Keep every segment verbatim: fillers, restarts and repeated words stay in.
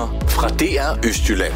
Nyheder fra D R Østjylland.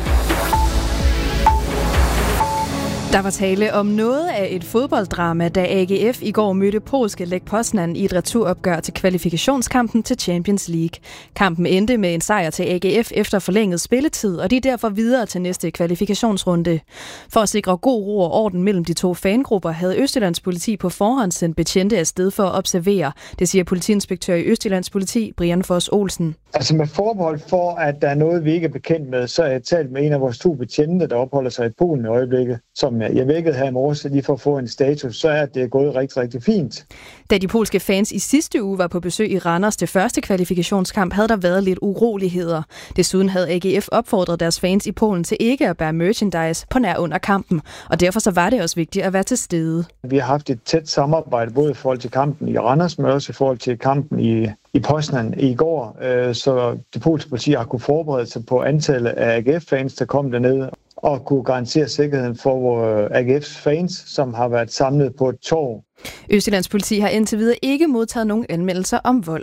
Der var tale om noget af et fodbolddrama, da A G F i går mødte polske Lech Poznań i et returopgør til kvalifikationskampen til Champions League. Kampen endte med en sejr til A G F efter forlænget spilletid, og de er derfor videre til næste kvalifikationsrunde. For at sikre god ro og orden mellem de to fangrupper, havde Østjyllands politi på forhånd sendt betjente afsted for at observere. Det siger politiinspektør i Østjyllands politi, Brian Foss Olsen. Altså med forbehold for, at der er noget, vi ikke er bekendt med, så er jeg talt med en af vores to betjente, der opholder sig i Polen i øjeblikket, som jeg vækkede her i morges lige for at få en status, så er det gået rigtig, rigtig fint. Da de polske fans i sidste uge var på besøg i Randers til første kvalifikationskamp, havde der været lidt uroligheder. Desuden havde A G F opfordret deres fans i Polen til ikke at bære merchandise på nær under kampen, og derfor så var det også vigtigt at være til stede. Vi har haft et tæt samarbejde både i forhold til kampen i Randers, men også i forhold til kampen i i Poznań i går, så det polske politi har kunne forberede sig på antallet af A G F-fans, der kom dernede, og kunne garantere sikkerheden for A G F-fans, som har været samlet på et torv. Østjyllands politi har indtil videre ikke modtaget nogen anmeldelser om vold.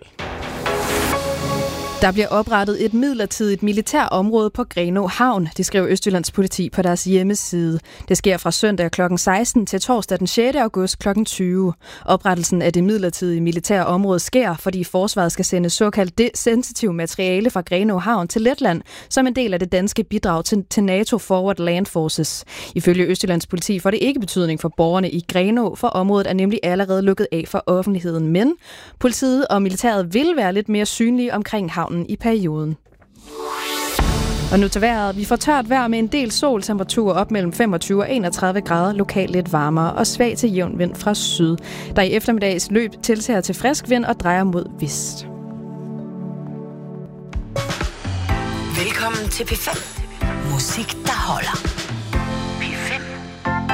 Der bliver oprettet et midlertidigt militærområde på Grenaa Havn, det skriver Østjyllands politi på deres hjemmeside. Det sker fra søndag klokken seksten til torsdag den sjette august klokken tyve. Oprettelsen af det midlertidige militære område sker, fordi forsvaret skal sende såkaldt desensitiv materiale fra Grenaa Havn til Letland, som en del af det danske bidrag til, til NATO Forward Land Forces. Ifølge Østjyllands politi får det ikke betydning for borgerne i Grenaa, for området er nemlig allerede lukket af for offentligheden. Men politiet og militæret vil være lidt mere synlige omkring havnen i perioden. Og nu til vejret. Vi får tørt vejr med en del sol, temperaturer op mellem femogtyve og enogtredive grader, lokalt lidt varmere og svag til jævn vind fra syd, der i eftermiddags løb tiltager til frisk vind og drejer mod vest. Velkommen til P fem. Musik, der holder.